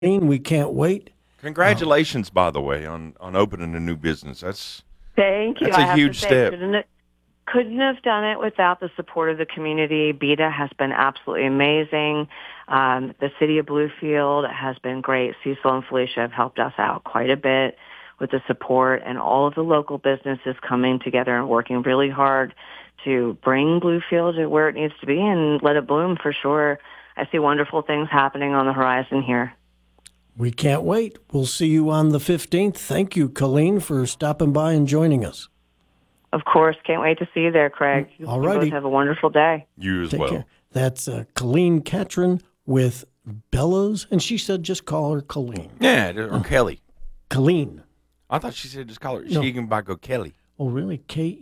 We can't wait. Congratulations, by the way, on opening a new business. Thank you. That's I a have huge to say, step. couldn't have done it without the support of the community. BETA has been absolutely amazing. The city of Bluefield has been great. Cecil and Felicia have helped us out quite a bit with the support, and all of the local businesses coming together and working really hard to bring Bluefield to where it needs to be and let it bloom for sure. I see wonderful things happening on the horizon here. We can't wait. We'll see you on the 15th. Thank you, Colleen, for stopping by and joining us. Of course. Can't wait to see you there, Craig. All You righty. both have a wonderful day. You as Take well. care. That's Colleen Catron with Bellows, and she said just call her Colleen. Yeah, or Kelly. Colleen. I thought she said just call her. No. She can go Kelly. Oh, really?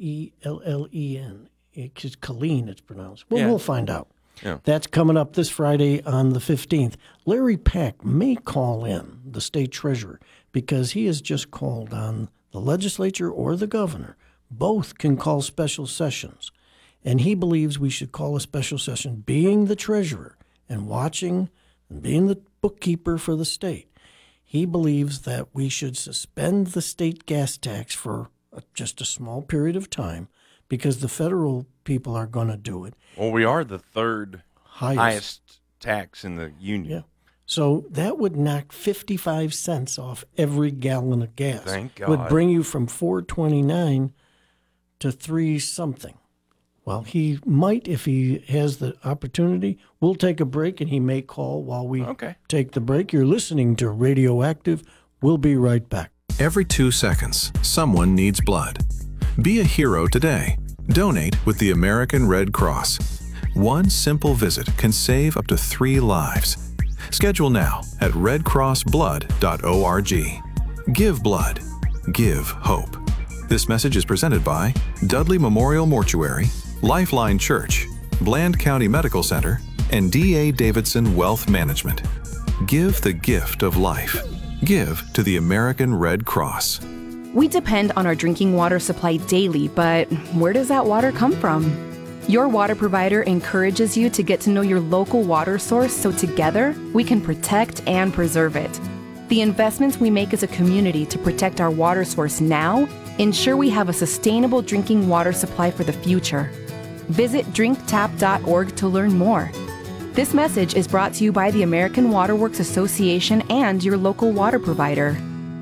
Kellen. Because Colleen, it's pronounced. Well, Yeah. we'll find out. Yeah. That's coming up this Friday on the 15th. Larry Pack may call in, the state treasurer, because he has just called on the legislature or the governor. Both can call special sessions. And he believes we should call a special session, being the treasurer and watching and being the bookkeeper for the state. He believes that we should suspend the state gas tax for just a small period of time because the federal people are going to do it. Well, we are the third highest tax in the union. Yeah. So that would knock 55 cents off every gallon of gas. Thank God. Would bring you from $4.29 to $3 something. Well, he might, if he has the opportunity. We'll take a break, and he may call while we take the break. You're listening to Radioactive. We'll be right back. Every 2 seconds, someone needs blood. Be a hero today. Donate with the American Red Cross. One simple visit can save up to 3 lives. Schedule now at redcrossblood.org. Give blood. Give hope. This message is presented by Dudley Memorial Mortuary, Lifeline Church, Bland County Medical Center, and D.A. Davidson Wealth Management. Give the gift of life. Give to the American Red Cross. We depend on our drinking water supply daily, but where does that water come from? Your water provider encourages you to get to know your local water source so together we can protect and preserve it. The investments we make as a community to protect our water source now ensure we have a sustainable drinking water supply for the future. Visit drinktap.org to learn more. This message is brought to you by the American Water Works Association and your local water provider.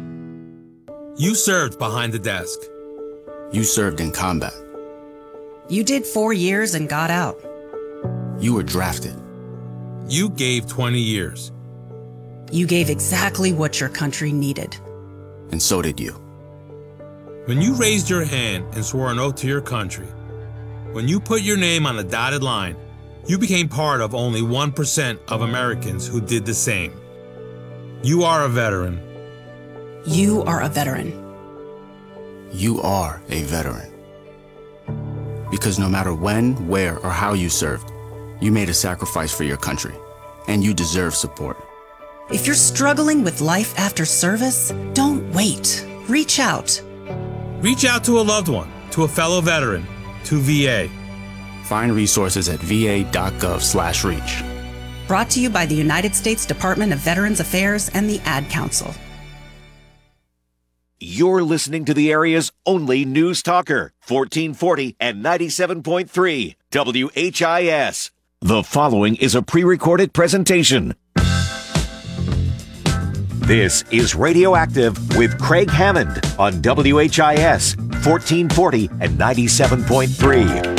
You served behind the desk. You served in combat. You did 4 years and got out. You were drafted. You gave 20 years. You gave exactly what your country needed. And so did you. When you raised your hand and swore an oath to your country, when you put your name on a dotted line, you became part of only 1% of Americans who did the same. You are a veteran. You are a veteran. You are a veteran. Because no matter when, where, or how you served, you made a sacrifice for your country, and you deserve support. If you're struggling with life after service, don't wait. Reach out. Reach out to a loved one, to a fellow veteran, to VA. Find resources at va.gov/reach. Brought to you by the United States Department of Veterans Affairs and the Ad Council. You're listening to the area's only news talker, 1440 and 97.3 WHIS. The following is a pre-recorded presentation. This is Radioactive with Craig Hammond on WHIS 1440 and 97.3.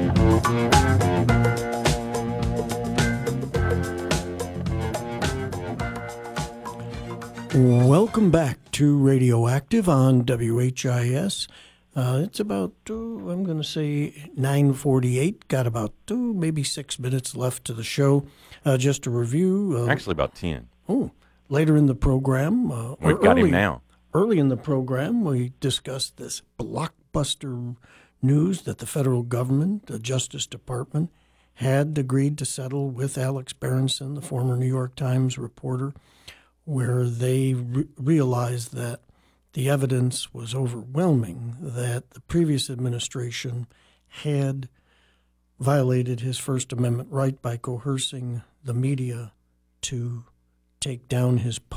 Welcome back to Radioactive on WHIS. It's about, I'm going to say 9:48. Got about maybe 6 minutes left to the show. Just a review. Actually, about 10. Oh, later in the program. We've got him now. Early in the program, we discussed this blockbuster news that the federal government, the Justice Department, had agreed to settle with Alex Berenson, the former New York Times reporter, where they realized that the evidence was overwhelming that the previous administration had violated his First Amendment right by coercing the media to take down his